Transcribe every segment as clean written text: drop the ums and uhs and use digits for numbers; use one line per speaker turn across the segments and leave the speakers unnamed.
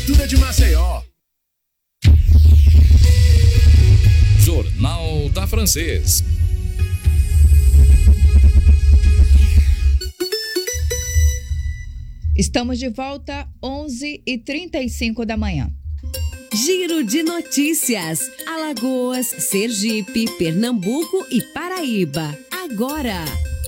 Tudo de Maceió.
Jornal da Francês.
Estamos de volta, 11h35 da manhã.
Giro de notícias. Alagoas, Sergipe, Pernambuco e Paraíba. Agora.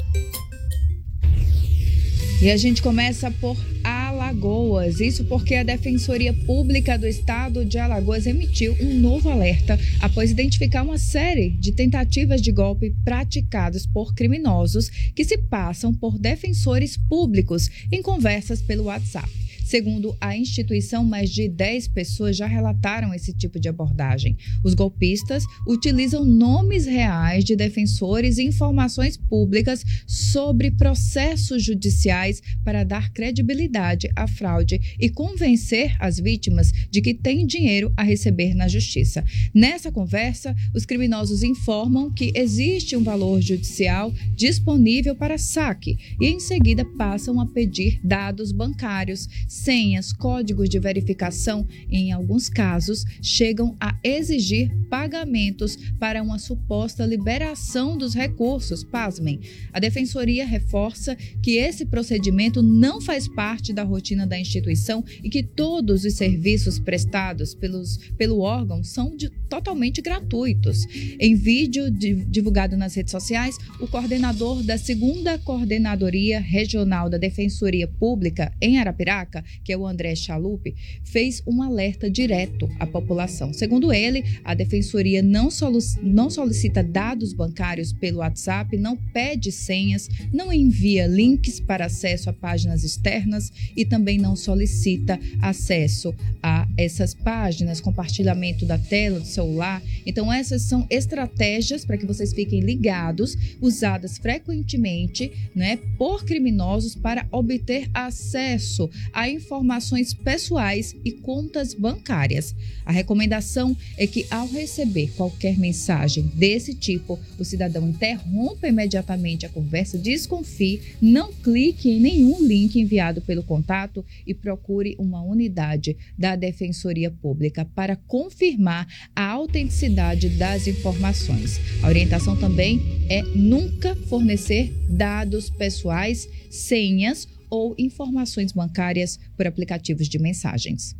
E a gente começa por Alagoas. Isso porque a Defensoria Pública do Estado de Alagoas emitiu um novo alerta após identificar uma série de tentativas de golpe praticadas por criminosos que se passam por defensores públicos em conversas pelo WhatsApp. Segundo a instituição, mais de 10 pessoas já relataram esse tipo de abordagem. Os golpistas utilizam nomes reais de defensores e informações públicas sobre processos judiciais para dar credibilidade à fraude e convencer as vítimas de que têm dinheiro a receber na justiça. Nessa conversa, os criminosos informam que existe um valor judicial disponível para saque e, em seguida, passam a pedir dados bancários, senhas, códigos de verificação e, em alguns casos, chegam a exigir pagamentos para uma suposta liberação dos recursos. Pasmem, a Defensoria reforça que esse procedimento não faz parte da rotina da instituição e que todos os serviços prestados pelo órgão são totalmente gratuitos. Em vídeo divulgado nas redes sociais, o coordenador da 2ª Coordenadoria Regional da Defensoria Pública em Arapiraca, que é o André Chalupe, fez um alerta direto à população. Segundo ele, a Defensoria não solicita dados bancários pelo WhatsApp, não pede senhas, não envia links para acesso a páginas externas e também não solicita acesso a essas páginas, compartilhamento da tela do celular. Então, essas são estratégias, para que vocês fiquem ligados, usadas frequentemente, por criminosos para obter acesso a informações pessoais e contas bancárias. A recomendação é que, ao receber qualquer mensagem desse tipo, o cidadão interrompa imediatamente a conversa, desconfie, não clique em nenhum link enviado pelo contato e procure uma unidade da Defensoria Pública para confirmar a autenticidade das informações. A orientação também é nunca fornecer dados pessoais, senhas ou informações bancárias por aplicativos de mensagens.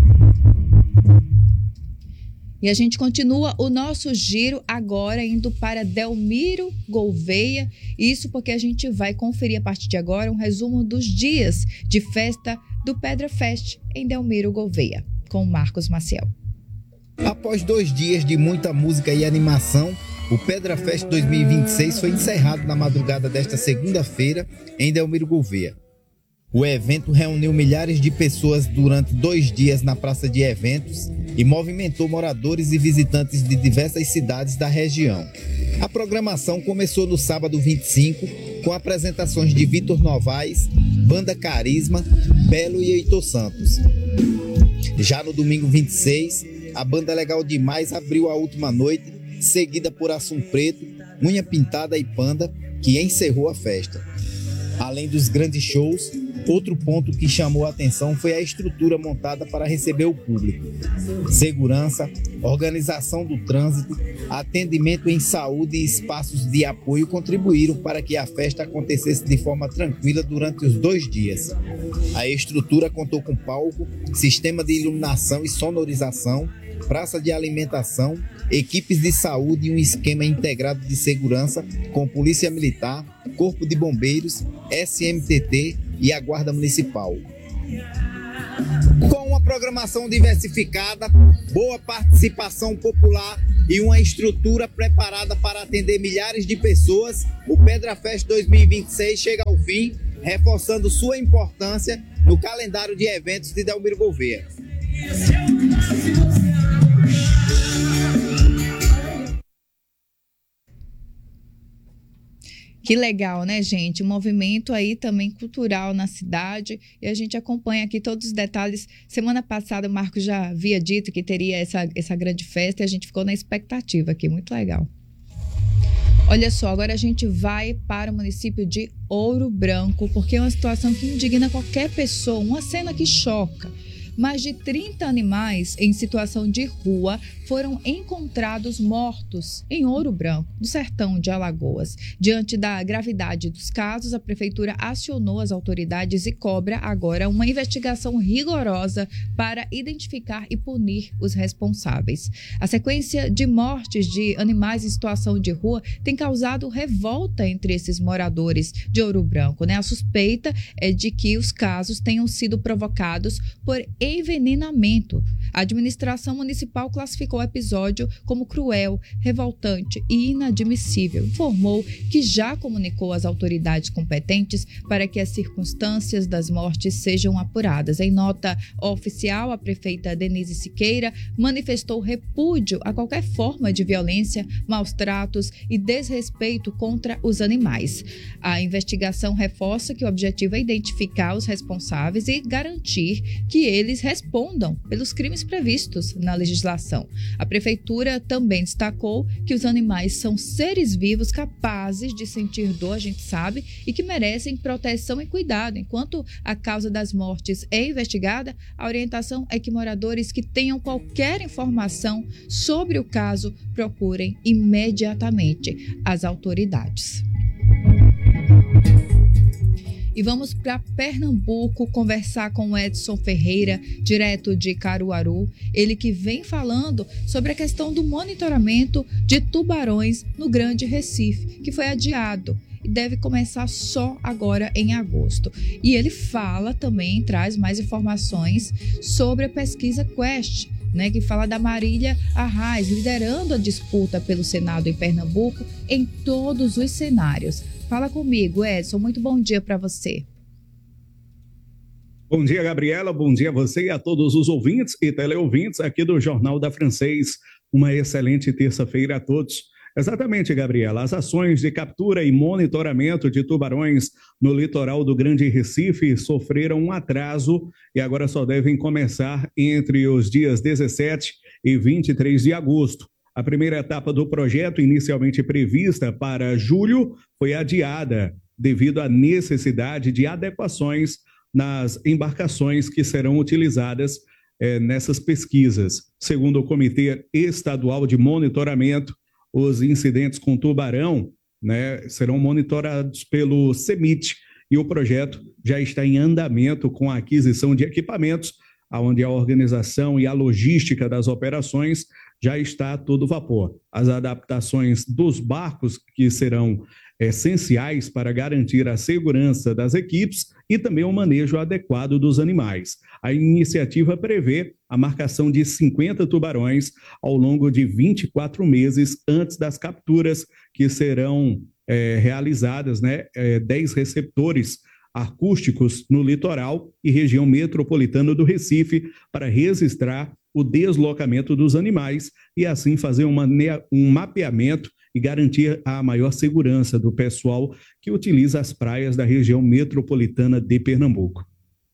E a gente continua o nosso giro agora indo para Delmiro Gouveia. Isso porque a gente vai conferir a partir de agora um resumo dos dias de festa do Pedra Fest em Delmiro Gouveia, com Marcos Maciel.
Após 2 dias de muita música e animação, o Pedra Fest 2026 foi encerrado na madrugada desta segunda-feira em Delmiro Gouveia. O evento reuniu milhares de pessoas durante 2 dias na praça de eventos e movimentou moradores e visitantes de diversas cidades da região. A programação começou no sábado 25, com apresentações de Vitor Novaes, Banda Carisma, Belo e Heitor Santos. Já no domingo 26, a Banda Legal Demais abriu a última noite, seguida por Assum Preto, Unha Pintada e Panda, que encerrou a festa. Além dos grandes shows, outro ponto que chamou a atenção foi a estrutura montada para receber o público. Segurança, organização do trânsito, atendimento em saúde e espaços de apoio contribuíram para que a festa acontecesse de forma tranquila durante os 2 dias. A estrutura contou com palco, sistema de iluminação e sonorização, praça de alimentação, equipes de saúde e um esquema integrado de segurança com Polícia Militar, Corpo de Bombeiros, SMTT e a Guarda Municipal. Com uma programação diversificada, boa participação popular e uma estrutura preparada para atender milhares de pessoas, o Pedra Fest 2026 chega ao fim, reforçando sua importância no calendário de eventos de Delmiro Gouveia.
Que legal, né, gente? Um movimento aí também cultural na cidade e a gente acompanha aqui todos os detalhes. Semana passada o Marcos já havia dito que teria essa grande festa e a gente ficou na expectativa aqui, muito legal. Olha só, agora a gente vai para o município de Ouro Branco, porque é uma situação que indigna qualquer pessoa, uma cena que choca. mais de 30 animais em situação de rua foram encontrados mortos em Ouro Branco, no sertão de Alagoas. Diante da gravidade dos casos, a prefeitura acionou as autoridades e cobra agora uma investigação rigorosa para identificar e punir os responsáveis. A sequência de mortes de animais em situação de rua tem causado revolta entre esses moradores de Ouro Branco, né? A suspeita é de que os casos tenham sido provocados por envenenamento. A administração municipal classificou o episódio como cruel, revoltante e inadmissível. Informou que já comunicou às autoridades competentes para que as circunstâncias das mortes sejam apuradas. Em nota oficial, a prefeita Denise Siqueira manifestou repúdio a qualquer forma de violência, maus tratos e desrespeito contra os animais. A investigação reforça que o objetivo é identificar os responsáveis e garantir que eles respondam pelos crimes previstos na legislação. A prefeitura também destacou que os animais são seres vivos capazes de sentir dor, a gente sabe, e que merecem proteção e cuidado. Enquanto a causa das mortes é investigada, a orientação é que moradores que tenham qualquer informação sobre o caso procurem imediatamente as autoridades. E vamos para Pernambuco conversar com o Edson Ferreira, direto de Caruaru. Ele que vem falando sobre a questão do monitoramento de tubarões no Grande Recife, que foi adiado e deve começar só agora em agosto. E ele fala também, traz mais informações sobre a pesquisa Quest, né, que fala da Marília Arraes, liderando a disputa pelo Senado em Pernambuco em todos os cenários. Fala comigo, Edson. Muito bom dia para você.
Bom dia, Gabriela. Bom dia a você e a todos os ouvintes e teleouvintes aqui do Jornal da Francês. Uma excelente terça-feira a todos. Exatamente, Gabriela. As ações de captura e monitoramento de tubarões no litoral do Grande Recife sofreram um atraso e agora só devem começar entre os dias 17 e 23 de agosto. A primeira etapa do projeto, inicialmente prevista para julho, foi adiada devido à necessidade de adequações nas embarcações que serão utilizadas nessas pesquisas. Segundo o Comitê Estadual de Monitoramento, os incidentes com tubarão, né, serão monitorados pelo CEMIT e o projeto já está em andamento com a aquisição de equipamentos, onde a organização e a logística das operações já está a todo vapor. As adaptações dos barcos, que serão essenciais para garantir a segurança das equipes e também o manejo adequado dos animais. A iniciativa prevê a marcação de 50 tubarões ao longo de 24 meses antes das capturas, que serão realizadas, 10 receptores acústicos no litoral e região metropolitana do Recife para registrar o deslocamento dos animais e assim fazer um mapeamento e garantir a maior segurança do pessoal que utiliza as praias da região metropolitana de Pernambuco.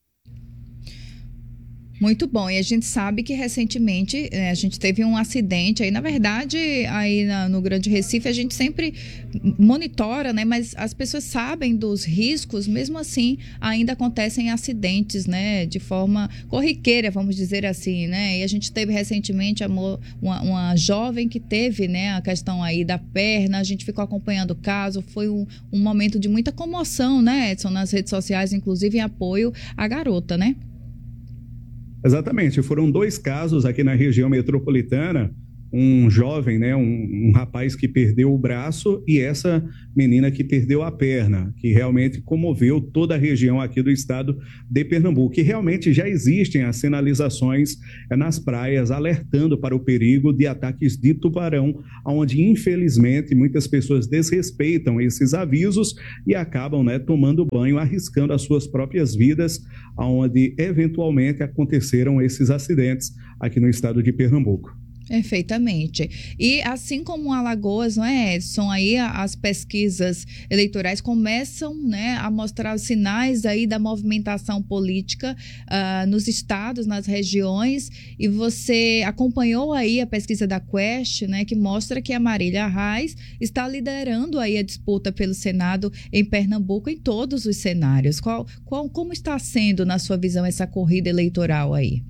Muito bom, e a gente sabe que recentemente a gente teve um acidente aí, na verdade, aí no Grande Recife a gente sempre monitora, né, mas as pessoas sabem dos riscos, mesmo assim ainda acontecem acidentes, né, de forma corriqueira, vamos dizer assim, né, e a gente teve recentemente uma jovem que teve, né, a questão aí da perna, a gente ficou acompanhando o caso, foi um momento de muita comoção, né, Edson, nas redes sociais, inclusive em apoio à garota, né?
Exatamente, foram 2 casos aqui na região metropolitana, um jovem, um rapaz que perdeu o braço e essa menina que perdeu a perna, que realmente comoveu toda a região aqui do estado de Pernambuco. E realmente já existem as sinalizações nas praias alertando para o perigo de ataques de tubarão, onde infelizmente muitas pessoas desrespeitam esses avisos e acabam tomando banho, arriscando as suas próprias vidas, onde eventualmente aconteceram esses acidentes aqui no estado de Pernambuco.
Perfeitamente. E assim como Alagoas, não é, Edson, aí as pesquisas eleitorais começam, né, a mostrar os sinais aí da movimentação política nos estados, nas regiões, e você acompanhou aí a pesquisa da Quest, né, que mostra que a Marília Arraes está liderando aí a disputa pelo Senado em Pernambuco em todos os cenários. Como está sendo, na sua visão, essa corrida eleitoral aí?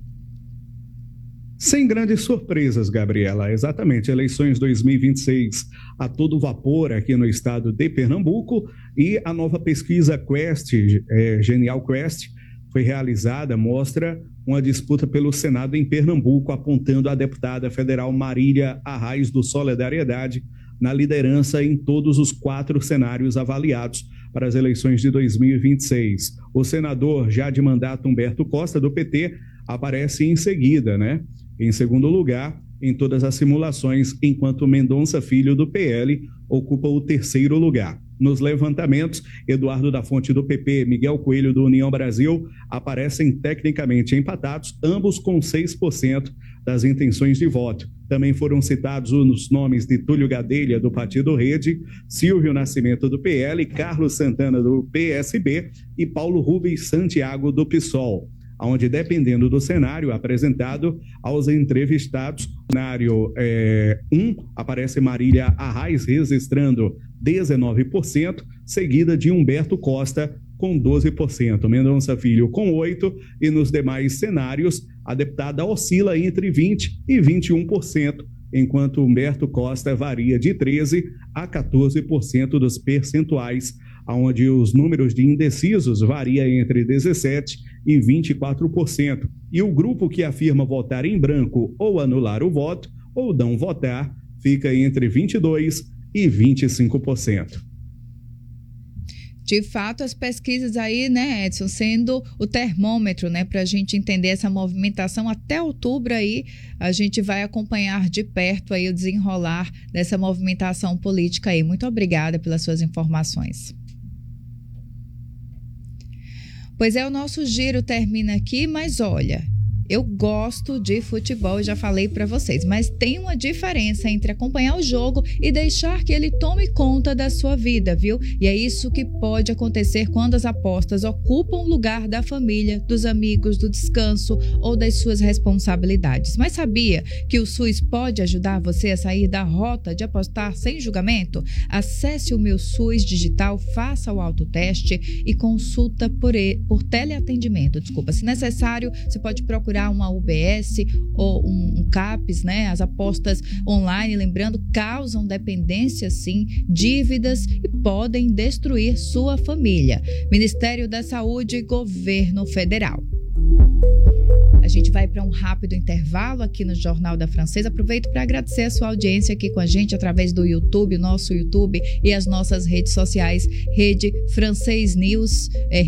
Sem grandes surpresas, Gabriela. Exatamente, eleições 2026 a todo vapor aqui no estado de Pernambuco, e a nova pesquisa Quest, Genial Quest, foi realizada, mostra uma disputa pelo Senado em Pernambuco, apontando a deputada federal Marília Arraes do Solidariedade na liderança em todos os 4 cenários avaliados para as eleições de 2026. O senador já de mandato Humberto Costa, do PT, aparece em seguida, né? Em segundo lugar, em todas as simulações, enquanto Mendonça Filho, do PL, ocupa o 3º lugar. Nos levantamentos, Eduardo da Fonte, do PP, Miguel Coelho, do União Brasil, aparecem tecnicamente empatados, ambos com 6% das intenções de voto. Também foram citados os nomes de Túlio Gadelha, do Partido Rede, Silvio Nascimento, do PL, Carlos Santana, do PSB e Paulo Rubens Santiago, do PSOL, onde, dependendo do cenário apresentado aos entrevistados, no cenário 1 aparece Marília Arraes registrando 19%, seguida de Humberto Costa com 12%, Mendonça Filho com 8%, e nos demais cenários a deputada oscila entre 20% e 21%, enquanto Humberto Costa varia de 13% a 14% dos percentuais, onde os números de indecisos variam entre 17% e 24%. E o grupo que afirma votar em branco ou anular o voto, ou não votar, fica entre 22% e 25%.
De fato, as pesquisas aí, né, Edson, sendo o termômetro, né, para a gente entender essa movimentação. Até outubro aí, a gente vai acompanhar de perto aí o desenrolar dessa movimentação política aí. Muito obrigada pelas suas informações. Pois é, o nosso giro termina aqui, mas olha, eu gosto de futebol, já falei para vocês, mas tem uma diferença entre acompanhar o jogo e deixar que ele tome conta da sua vida, viu? E é isso que pode acontecer quando as apostas ocupam o lugar da família, dos amigos, do descanso ou das suas responsabilidades. Mas sabia que o SUS pode ajudar você a sair da rota de apostar sem julgamento? Acesse o Meu SUS Digital, faça o autoteste e consulta por teleatendimento. Se necessário, você pode procurar uma UBS ou um CAPES, né? As apostas online, lembrando, causam dependência, sim, dívidas e podem destruir sua família. Ministério da Saúde e Governo Federal. A gente vai para um rápido intervalo aqui no Jornal da Francesa. Aproveito para agradecer a sua audiência aqui com a gente através do YouTube, nosso YouTube e as nossas redes sociais, Rede Francês News,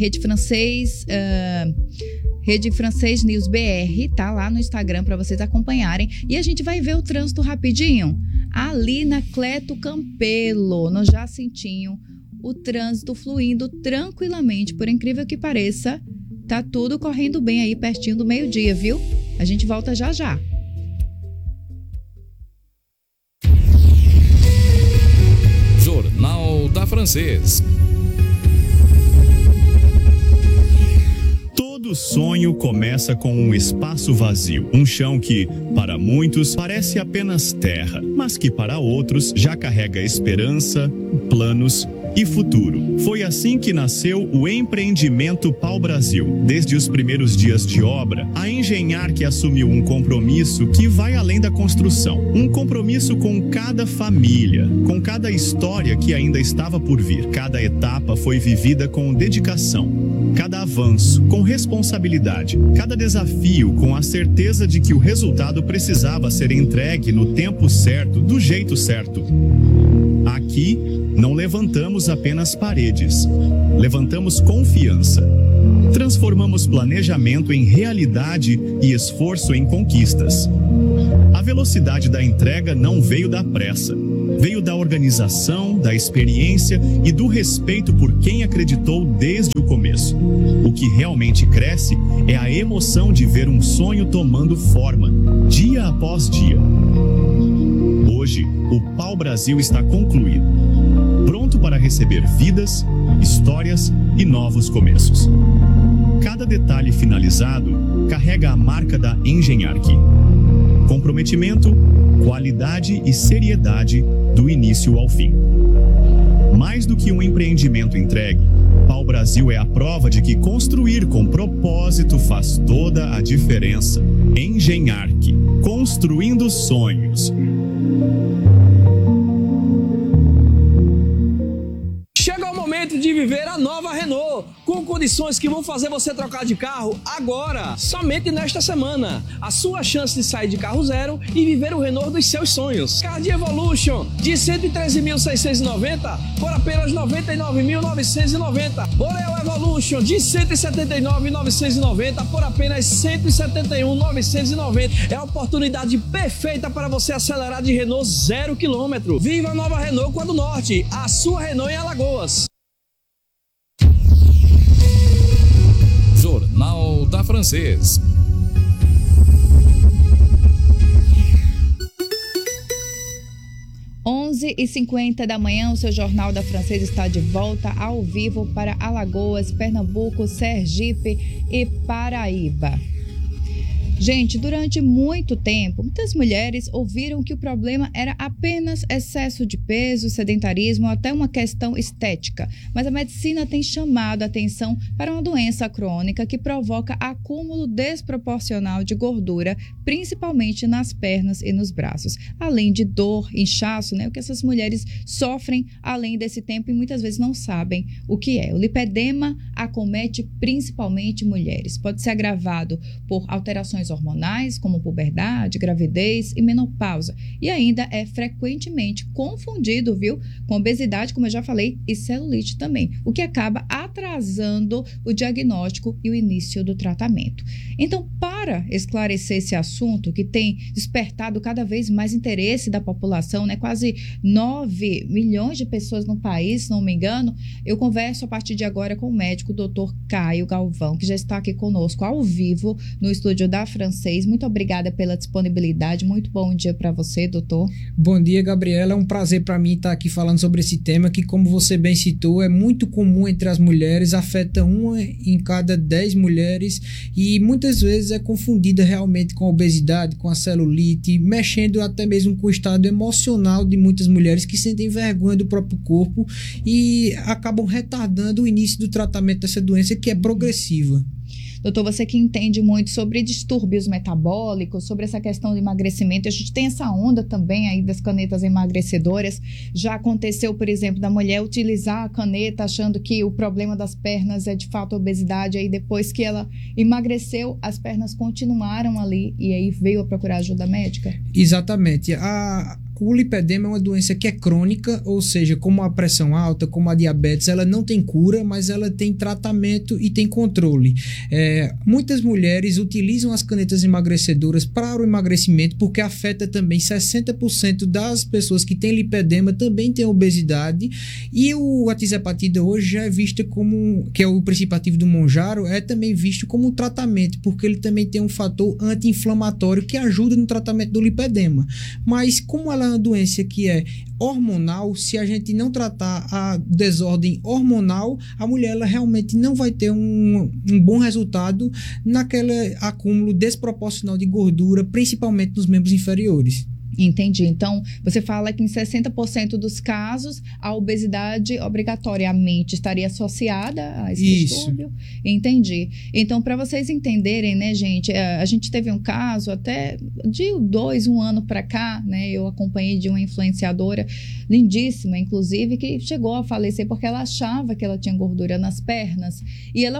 Rede Francês News BR, tá lá no Instagram para vocês acompanharem. E a gente vai ver o trânsito rapidinho. Ali na Cleto Campelo, no Jacintinho, o trânsito fluindo tranquilamente, por incrível que pareça. Tá tudo correndo bem aí, pertinho do meio-dia, viu? A gente volta já já.
Jornal da Francês.
Todo sonho começa com um espaço vazio, um chão que, para muitos, parece apenas terra, mas que para outros já carrega esperança, planos e futuro. Foi assim que nasceu o empreendimento Pau Brasil. Desde os primeiros dias de obra, a Engenhar que assumiu um compromisso que vai além da construção. Um compromisso com cada família, com cada história que ainda estava por vir. Cada etapa foi vivida com dedicação. Cada avanço com responsabilidade. Cada desafio com a certeza de que o resultado precisava ser entregue no tempo certo, do jeito certo. Aqui, não levantamos apenas paredes, levantamos confiança. Transformamos planejamento em realidade e esforço em conquistas. A velocidade da entrega não veio da pressa, veio da organização, da experiência e do respeito por quem acreditou desde o começo. O que realmente cresce é a emoção de ver um sonho tomando forma, dia após dia. Hoje, o Pau Brasil está concluído, pronto para receber vidas, histórias e novos começos. Cada detalhe finalizado carrega a marca da Engenharc. Comprometimento, qualidade e seriedade do início ao fim. Mais do que um empreendimento entregue, Pau Brasil é a prova de que construir com propósito faz toda a diferença. Engenharc, construindo sonhos.
Chegou o momento de viver a nova Renault, com condições que vão fazer você trocar de carro agora, somente nesta semana. A sua chance de sair de carro zero e viver o Renault dos seus sonhos. Card Evolution de 113.690 por apenas 99.990. Oreo Evolution de 179.990 por apenas 171.990. É a oportunidade perfeita para você acelerar de Renault 0 km. Viva a nova Renault Quadro Norte, a sua Renault em Alagoas.
Jornal da Francês.
Onze e 50 da manhã, o seu Jornal da Francês está de volta ao vivo para Alagoas, Pernambuco, Sergipe e Paraíba. Gente, durante muito tempo, muitas mulheres ouviram que o problema era apenas excesso de peso, sedentarismo ou até uma questão estética. Mas a medicina tem chamado a atenção para uma doença crônica que provoca acúmulo desproporcional de gordura, principalmente nas pernas e nos braços. Além de dor, inchaço, o que essas mulheres sofrem além desse tempo e muitas vezes não sabem o que é. O lipedema acomete principalmente mulheres. Pode ser agravado por alterações hormonais, como puberdade, gravidez e menopausa. E ainda é frequentemente confundido, com obesidade, como eu já falei, e celulite também, o que acaba atrasando o diagnóstico e o início do tratamento. Então, para esclarecer esse assunto, que tem despertado cada vez mais interesse da população, quase 9 milhões de pessoas no país, se não me engano, eu converso a partir de agora com o médico Dr. Caio Galvão, que já está aqui conosco ao vivo no estúdio da Francês. Muito obrigada pela disponibilidade. Muito bom dia para você, doutor.
Bom dia, Gabriela. É um prazer para mim estar aqui falando sobre esse tema que, como você bem citou, é muito comum entre as mulheres, afeta 1 em cada 10 mulheres e muitas vezes é confundida realmente com a obesidade, com a celulite, mexendo até mesmo com o estado emocional de muitas mulheres que sentem vergonha do próprio corpo e acabam retardando o início do tratamento dessa doença que é progressiva.
Doutor, você que entende muito sobre distúrbios metabólicos, sobre essa questão do emagrecimento, a gente tem essa onda também aí das canetas emagrecedoras. Já aconteceu, por exemplo, da mulher utilizar a caneta achando que o problema das pernas é de fato a obesidade, aí depois que ela emagreceu, as pernas continuaram ali e aí veio a procurar ajuda médica?
Exatamente. O lipedema é uma doença que é crônica, ou seja, como a pressão alta, como a diabetes, ela não tem cura, mas ela tem tratamento e tem controle. Muitas mulheres utilizam as canetas emagrecedoras para o emagrecimento porque afeta também 60% das pessoas que têm lipedema, também têm obesidade, e o atizapatida hoje já é visto como, que é o princípio ativo do Mounjaro, é também visto como um tratamento, porque ele também tem um fator anti-inflamatório que ajuda no tratamento do lipedema. Mas como ela é uma doença que é hormonal, se a gente não tratar a desordem hormonal, a mulher ela realmente não vai ter um bom resultado naquele acúmulo desproporcional de gordura, principalmente nos membros inferiores.
Entendi. Então, você fala que em 60% dos casos a obesidade obrigatoriamente estaria associada a esse distúrbio? Entendi. Então, para vocês entenderem, gente, a gente teve um caso até de 1 ano para cá, eu acompanhei de uma influenciadora lindíssima, inclusive, que chegou a falecer porque ela achava que ela tinha gordura nas pernas e ela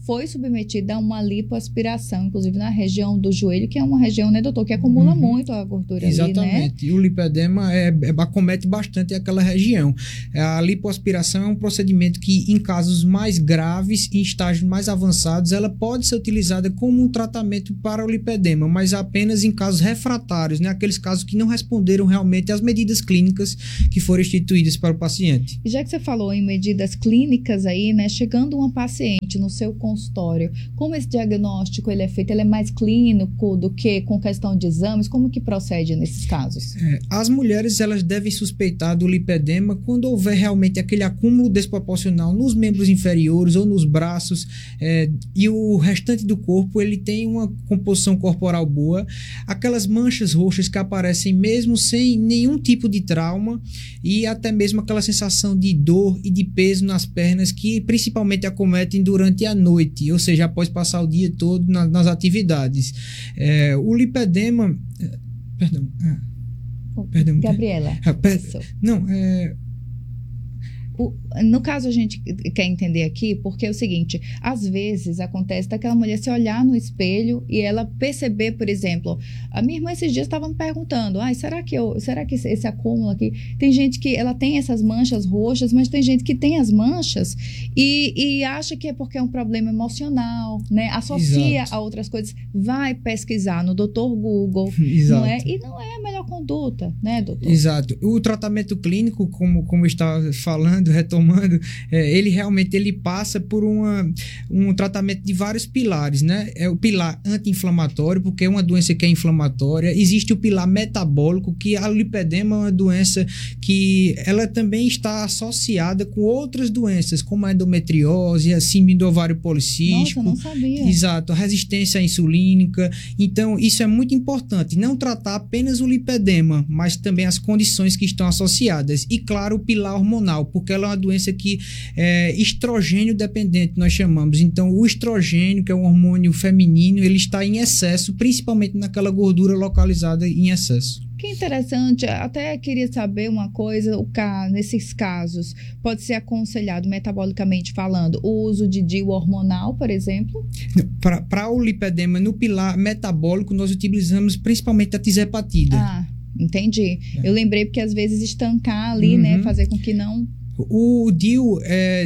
foi submetida a uma lipoaspiração, inclusive na região do joelho, que é uma região, né, doutor, que acumula muito a gordura.
Exatamente.
Ali, né?
E o lipedema acomete bastante aquela região. A lipoaspiração é um procedimento que, em casos mais graves, em estágios mais avançados, ela pode ser utilizada como um tratamento para o lipedema, mas apenas em casos refratários, né? Aqueles casos que não responderam realmente às medidas clínicas que foram instituídas para o paciente.
E já que você falou em medidas clínicas aí, né, chegando uma paciente no seu consultório, como esse diagnóstico ele é feito? Ele é mais clínico do que com questão de exames? Como que procede nesses casos?
As mulheres, elas devem suspeitar do lipedema quando houver realmente aquele acúmulo desproporcional nos membros inferiores ou nos braços, e o restante do corpo ele tem uma composição corporal boa, aquelas manchas roxas que aparecem mesmo sem nenhum tipo de trauma, e até mesmo aquela sensação de dor e de peso nas pernas que principalmente acometem durante a noite, ou seja, após passar o dia todo nas atividades. O lipedema... Perdão.
Gabriela. No caso, a gente quer entender aqui, porque é o seguinte, às vezes acontece daquela mulher se olhar no espelho e ela perceber, por exemplo, a minha irmã esses dias estava me perguntando, será que esse acúmulo aqui, tem gente que ela tem essas manchas roxas, mas tem gente que tem as manchas e acha que é porque é um problema emocional, né? Associa a outras coisas, vai pesquisar no Dr. Google, não é? E não é a melhor conduta, né, doutor?
Exato. O tratamento clínico, como eu estava falando, retomando, ele passa por um tratamento de vários pilares, né? É o pilar anti-inflamatório, porque é uma doença que é inflamatória. Existe o pilar metabólico, que a lipedema é uma doença que ela também está associada com outras doenças, como a endometriose, a síndrome do ovário policístico.
Nossa, eu não sabia.
Exato, a resistência insulínica. Então, isso é muito importante. Não tratar apenas o lipedema, mas também as condições que estão associadas. E, claro, o pilar hormonal, porque ela é uma doença que é estrogênio dependente, nós chamamos. Então, o estrogênio, que é um hormônio feminino, ele está em excesso, principalmente naquela gordura localizada em excesso.
Que interessante, até queria saber uma coisa, nesses casos, pode ser aconselhado metabolicamente falando, o uso de DIU hormonal, por exemplo?
Para o lipedema, no pilar metabólico, nós utilizamos principalmente a tizepatida.
Entendi. Eu lembrei porque às vezes estancar ali, né, fazer com que não...
O DIU,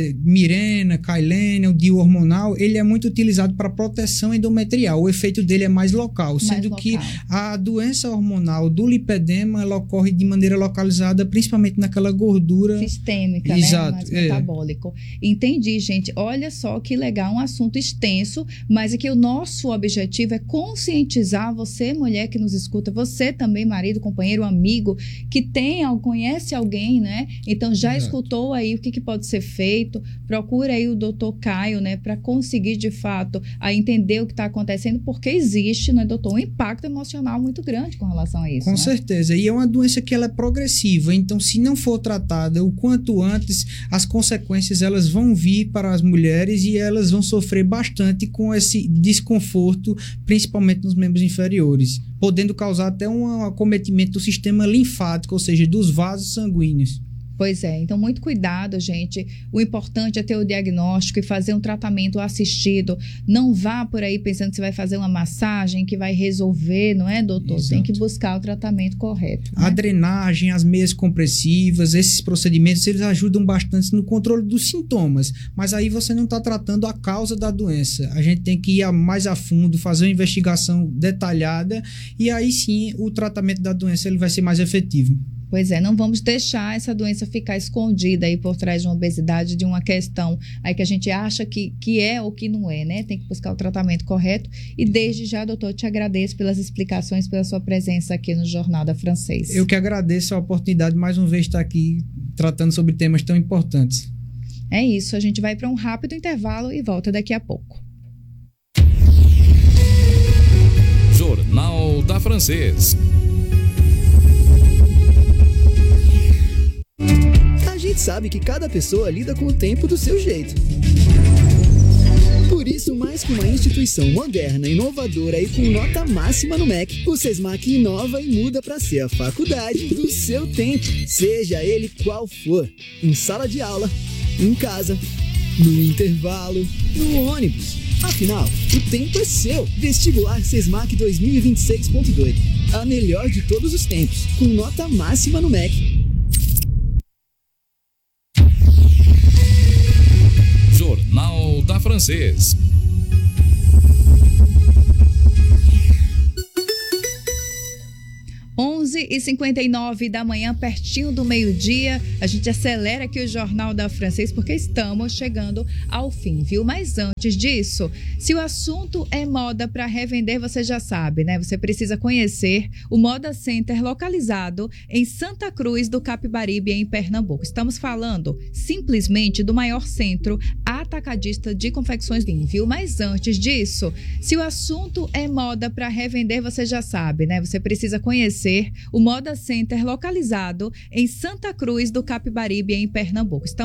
Mirena, Kailenia, o DIU hormonal, ele é muito utilizado para proteção endometrial. O efeito dele é mais local, sendo que a doença hormonal do lipedema, ela ocorre de maneira localizada, principalmente naquela gordura
sistêmica,
exato,
né? Mais metabólico. Entendi, gente. Olha só que legal, um assunto extenso, mas aqui o nosso objetivo é conscientizar você, mulher que nos escuta, você também, marido, companheiro, amigo, que conhece alguém, né? Então já escutou aí o que pode ser feito, procura aí o doutor Caio, né, para conseguir de fato a entender o que está acontecendo, porque existe, né, doutor, um impacto emocional muito grande com relação a isso.
Com certeza, e é uma doença que ela é progressiva, então se não for tratada o quanto antes, as consequências elas vão vir para as mulheres e elas vão sofrer bastante com esse desconforto, principalmente nos membros inferiores, podendo causar até um acometimento do sistema linfático, ou seja, dos vasos sanguíneos.
Pois é, então muito cuidado, gente. O importante é ter o diagnóstico e fazer um tratamento assistido. Não vá por aí pensando que você vai fazer uma massagem que vai resolver, não é, doutor? Exato. Tem que buscar o tratamento correto. Né?
A drenagem, as meias compressivas, esses procedimentos, eles ajudam bastante no controle dos sintomas. Mas aí você não está tratando a causa da doença. A gente tem que ir mais a fundo, fazer uma investigação detalhada e aí sim o tratamento da doença ele vai ser mais efetivo.
Pois é, não vamos deixar essa doença ficar escondida aí por trás de uma obesidade, de uma questão aí que a gente acha que é ou que não é, né? Tem que buscar o tratamento correto. E desde já, doutor, eu te agradeço pelas explicações, pela sua presença aqui no Jornal da Francês.
Eu que agradeço a oportunidade de mais uma vez estar aqui tratando sobre temas tão importantes.
É isso, a gente vai para um rápido intervalo e volta daqui a pouco.
Jornal da Francês.
A gente sabe que cada pessoa lida com o tempo do seu jeito. Por isso, mais que uma instituição moderna, inovadora e com nota máxima no MEC, o Sesmac inova e muda para ser a faculdade do seu tempo, seja ele qual for. Em sala de aula, em casa, no intervalo, no ônibus. Afinal, o tempo é seu. Vestibular Sesmac 2026.2. A melhor de todos os tempos, com nota máxima no MEC.
Jornal da Francês.
E 59 da manhã, pertinho do meio-dia, a gente acelera aqui o Jornal da Francês porque estamos chegando ao fim, viu? Mas antes disso, se o assunto é moda para revender, você já sabe, né? Você precisa conhecer o Moda Center localizado em Santa Cruz do Capibaribe, em Pernambuco. Estamos falando simplesmente do maior centro atacadista de confecções linho, viu? Mas antes disso, se o assunto é moda para revender, você já sabe, né? Você precisa conhecer o Moda Center localizado em Santa Cruz do Capibaribe, em Pernambuco.